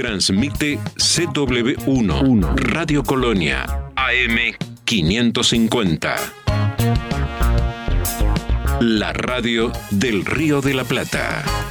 Transmite CW1, Radio Colonia, AM 550. La radio del Río de la Plata.